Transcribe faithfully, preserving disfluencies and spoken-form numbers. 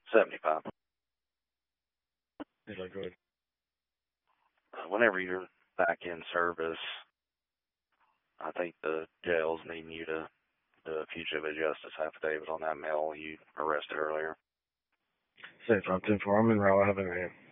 seventy-five. Yeah, go ahead. Uh, whenever you're back in service, I think the jail's needing you to do a fugitive justice affidavit on that male you arrested earlier. Say five ten four. I'm in Raleigh. Have a good